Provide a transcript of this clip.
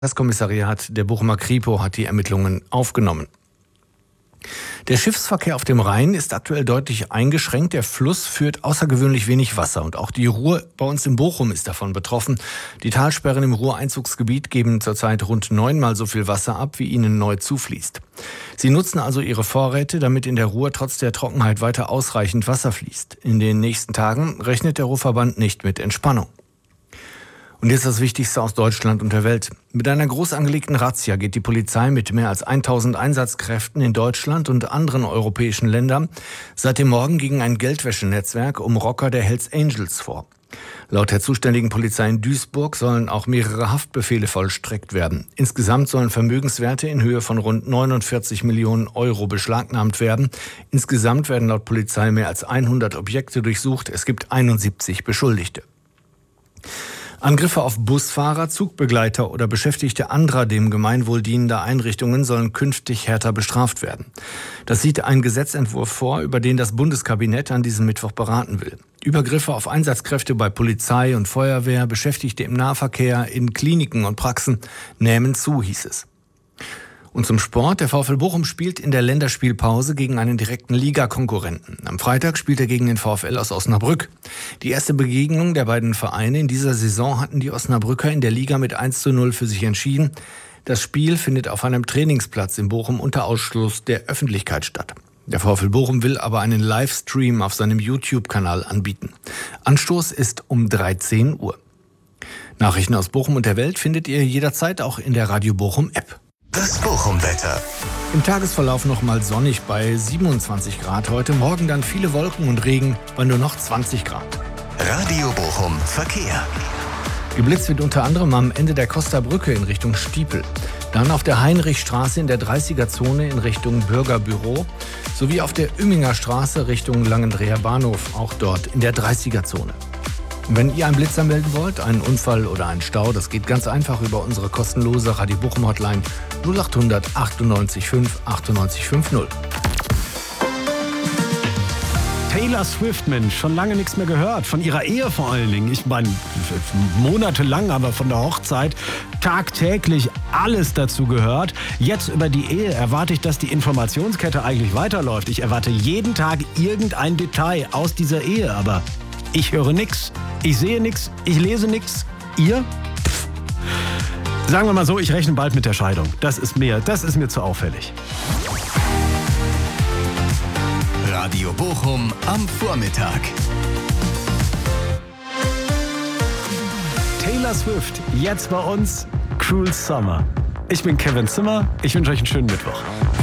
Das Kommissariat der Bochumer Kripo hat die Ermittlungen aufgenommen. Der Schiffsverkehr auf dem Rhein ist aktuell deutlich eingeschränkt. Der Fluss führt außergewöhnlich wenig Wasser. Und auch die Ruhr bei uns in Bochum ist davon betroffen. Die Talsperren im Ruhreinzugsgebiet geben zurzeit rund 9-mal so viel Wasser ab, wie ihnen neu zufließt. Sie nutzen also ihre Vorräte, damit in der Ruhr trotz der Trockenheit weiter ausreichend Wasser fließt. In den nächsten Tagen rechnet der Ruhrverband nicht mit Entspannung. Und jetzt das Wichtigste aus Deutschland und der Welt. Mit einer groß angelegten Razzia geht die Polizei mit mehr als 1000 Einsatzkräften in Deutschland und anderen europäischen Ländern seit dem Morgen gegen ein Geldwäschenetzwerk um Rocker der Hells Angels vor. Laut der zuständigen Polizei in Duisburg sollen auch mehrere Haftbefehle vollstreckt werden. Insgesamt sollen Vermögenswerte in Höhe von rund 49 Millionen Euro beschlagnahmt werden. Insgesamt werden laut Polizei mehr als 100 Objekte durchsucht. Es gibt 71 Beschuldigte. Angriffe auf Busfahrer, Zugbegleiter oder Beschäftigte anderer dem Gemeinwohl dienender Einrichtungen sollen künftig härter bestraft werden. Das sieht ein Gesetzentwurf vor, über den das Bundeskabinett an diesem Mittwoch beraten will. Übergriffe auf Einsatzkräfte bei Polizei und Feuerwehr, Beschäftigte im Nahverkehr, in Kliniken und Praxen nehmen zu, hieß es. Und zum Sport. Der VfL Bochum spielt in der Länderspielpause gegen einen direkten Ligakonkurrenten. Am Freitag spielt er gegen den VfL aus Osnabrück. Die erste Begegnung der beiden Vereine in dieser Saison hatten die Osnabrücker in der Liga mit 1:0 für sich entschieden. Das Spiel findet auf einem Trainingsplatz in Bochum unter Ausschluss der Öffentlichkeit statt. Der VfL Bochum will aber einen Livestream auf seinem YouTube-Kanal anbieten. Anstoß ist um 13 Uhr. Nachrichten aus Bochum und der Welt findet ihr jederzeit auch in der Radio Bochum App. Das Bochum-Wetter. Im Tagesverlauf noch mal sonnig bei 27 Grad heute. Morgen dann viele Wolken und Regen bei nur noch 20 Grad. Radio Bochum Verkehr. Geblitzt wird unter anderem am Ende der Costa-Brücke in Richtung Stiepel. Dann auf der Heinrichstraße in der 30er-Zone in Richtung Bürgerbüro. Sowie auf der Ümminger Straße Richtung Langendreher Bahnhof, auch dort in der 30er-Zone. Und wenn ihr einen Blitzer melden wollt, einen Unfall oder einen Stau, das geht ganz einfach über unsere kostenlose Radio Bochum Hotline 0800 98 5 98 50. Taylor Swift, Mensch, schon lange nichts mehr gehört. Von ihrer Ehe vor allen Dingen. Ich meine, monatelang, aber von der Hochzeit tagtäglich alles dazu gehört. Jetzt über die Ehe erwarte ich, dass die Informationskette eigentlich weiterläuft. Ich erwarte jeden Tag irgendein Detail aus dieser Ehe, aber ich höre nichts, ich sehe nichts, ich lese nichts. Ihr? Pff. Sagen wir mal so, ich rechne bald mit der Scheidung. Das ist mir zu auffällig. Radio Bochum am Vormittag. Taylor Swift, jetzt bei uns Cruel Summer. Ich bin Kevin Zimmer, ich wünsche euch einen schönen Mittwoch.